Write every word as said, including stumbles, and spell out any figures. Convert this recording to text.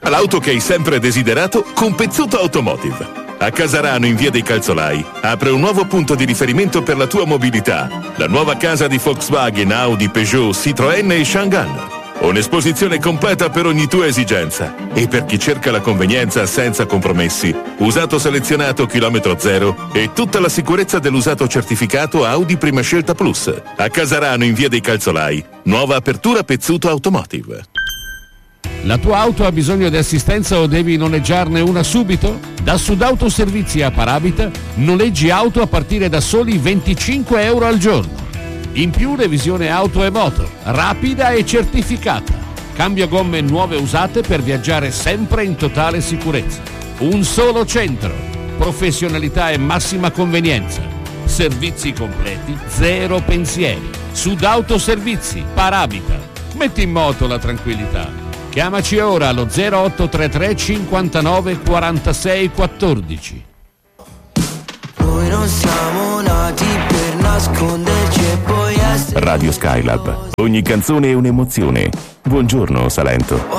l'auto che hai sempre desiderato con Pezzuto Automotive. A Casarano, in via dei Calzolai, apre un nuovo punto di riferimento per la tua mobilità. La nuova casa di Volkswagen, Audi, Peugeot, Citroën e Chang'an. Un'esposizione completa per ogni tua esigenza. E per chi cerca la convenienza senza compromessi, usato selezionato chilometro zero e tutta la sicurezza dell'usato certificato Audi Prima Scelta Plus. A Casarano, in via dei Calzolai, nuova apertura Pezzuto Automotive. La tua auto ha bisogno di assistenza o devi noleggiarne una subito? Da Sudautoservizi a Parabita noleggi auto a partire da soli venticinque euro al giorno. In più revisione auto e moto, rapida e certificata. Cambio gomme nuove usate per viaggiare sempre in totale sicurezza. Un solo centro, professionalità e massima convenienza. Servizi completi, zero pensieri. Sudautoservizi, Parabita. Metti in moto la tranquillità. Chiamaci ora allo zero otto tre tre cinquantanove quarantasei quattordici. Noi non siamo nati per nasconderci e poi essere Radio Skylab. Ogni canzone è un'emozione. Buongiorno Salento.